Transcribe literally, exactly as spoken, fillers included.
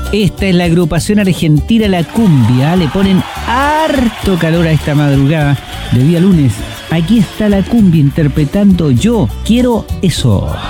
Esta es la agrupación argentina La Cumbia. Le ponen harto calor a esta madrugada de día lunes. Aquí está La Cumbia interpretando Yo Quiero Eso.